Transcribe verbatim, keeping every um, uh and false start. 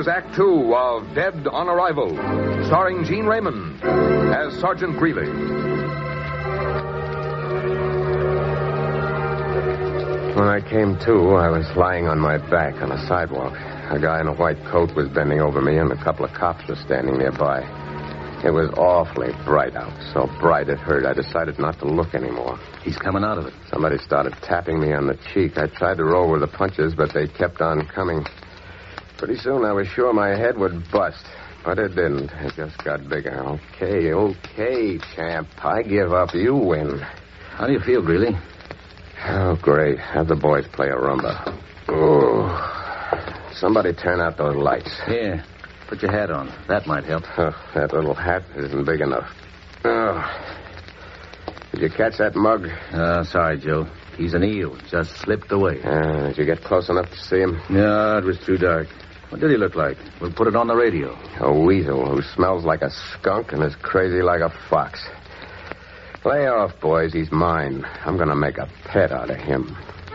is Act Two of Dead on Arrival, starring Gene Raymond as Sergeant Greeley. When I came to, I was lying on my back on a sidewalk. A guy in a white coat was bending over me, and a couple of cops were standing nearby. It was awfully bright out, so bright it hurt. I decided not to look anymore. He's coming out of it. Somebody started tapping me on the cheek. I tried to roll with the punches, but they kept on coming. Pretty soon I was sure my head would bust, but it didn't. It just got bigger. Okay, okay, champ. I give up. You win. How do you feel, Greeley? Oh, great. Have the boys play a rumba. Oh. Somebody turn out those lights. Here. Put your hat on. That might help. Oh, that little hat isn't big enough. Oh. Did you catch that mug? Uh, sorry, Joe. He's an eel. Just slipped away. Uh, did you get close enough to see him? No, it was too dark. What did he look like? We'll put it on the radio. A weasel who smells like a skunk and is crazy like a fox. Lay off, boys. He's mine. I'm going to make a pet out of him.